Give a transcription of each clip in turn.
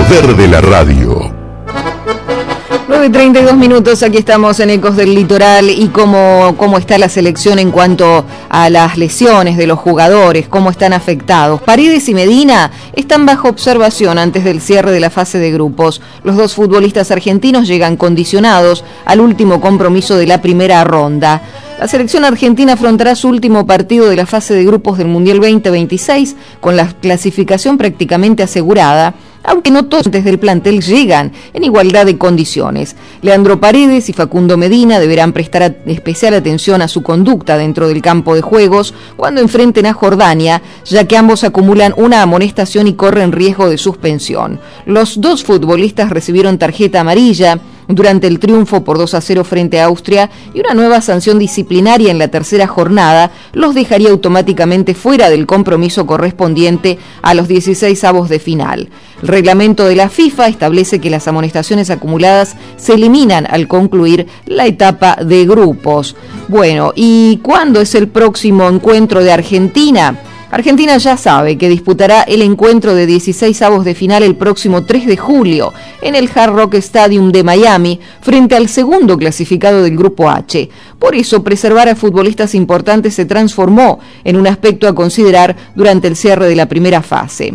poder de la radio. 9:32 minutos, aquí estamos en Ecos del Litoral y cómo está la selección en cuanto a las lesiones de los jugadores, cómo están afectados. Paredes y Medina están bajo observación antes del cierre de la fase de grupos. Los dos futbolistas argentinos llegan condicionados al último compromiso de la primera ronda. La selección argentina afrontará su último partido de la fase de grupos del Mundial 2026 con la clasificación prácticamente asegurada, aunque no todos desde el plantel llegan en igualdad de condiciones. Leandro Paredes y Facundo Medina deberán prestar especial atención a su conducta dentro del campo de juegos cuando enfrenten a Jordania, ya que ambos acumulan una amonestación y corren riesgo de suspensión. Los dos futbolistas recibieron tarjeta amarilla durante el triunfo por 2-0 frente a Austria, y una nueva sanción disciplinaria en la tercera jornada los dejaría automáticamente fuera del compromiso correspondiente a los 16avos de final. El reglamento de la FIFA establece que las amonestaciones acumuladas se eliminan al concluir la etapa de grupos. Bueno, ¿y cuándo es el próximo encuentro de Argentina? Argentina ya sabe que disputará el encuentro de 16avos de final el próximo 3 de julio en el Hard Rock Stadium de Miami frente al segundo clasificado del Grupo H. Por eso, preservar a futbolistas importantes se transformó en un aspecto a considerar durante el cierre de la primera fase.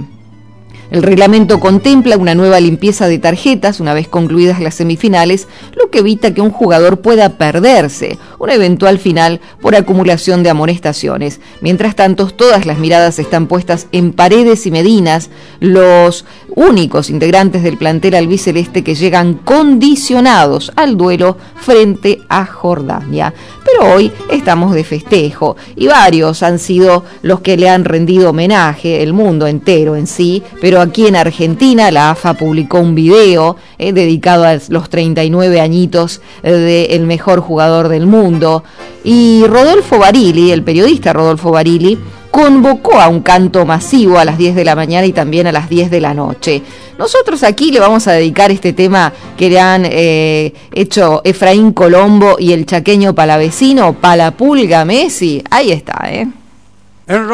El reglamento contempla una nueva limpieza de tarjetas una vez concluidas las semifinales, lo que evita que un jugador pueda perderse una eventual final por acumulación de amonestaciones. Mientras tanto, todas las miradas están puestas en Paredes y Medinas, los únicos integrantes del plantel albiceleste que llegan condicionados al duelo frente a Jordania. Pero hoy estamos de festejo y varios han sido los que le han rendido homenaje, el mundo entero en sí, pero aquí en Argentina la AFA publicó un video dedicado a los 39 añitos del mejor jugador del mundo, y Rodolfo Barili, el periodista Rodolfo Barili, convocó a un canto masivo a las 10 de la mañana y también a las 10 de la noche. Nosotros aquí le vamos a dedicar este tema que le han hecho Efraín Colombo y el chaqueño palavecino, Palapulga Messi. Ahí está,